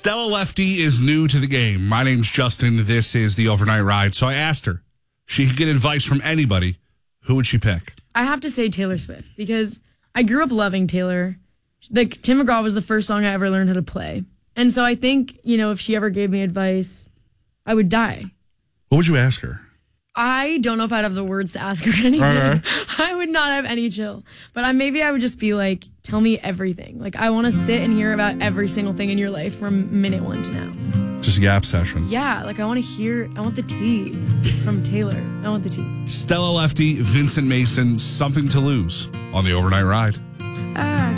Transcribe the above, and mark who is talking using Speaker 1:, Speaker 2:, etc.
Speaker 1: Stella Lefty is new to the game. My name's Justin. This is the Overnight Ride. So I asked her, she could get advice from anybody. Who would she pick?
Speaker 2: I have to say Taylor Swift because I grew up loving Taylor. Tim McGraw was the first song I ever learned how to play. And so I think, if she ever gave me advice, I would die.
Speaker 1: What would you ask her?
Speaker 2: I don't know if I'd have the words to ask her anything. I would not have any chill. But maybe I would just be like, tell me everything. Like, I want to sit and hear about every single thing in your life from minute 1 to now.
Speaker 1: Just a yap session.
Speaker 2: Yeah, I want the tea from Taylor. I want the tea.
Speaker 1: Stella Lefty, Vincent Mason, Something to Lose on the Overnight Ride.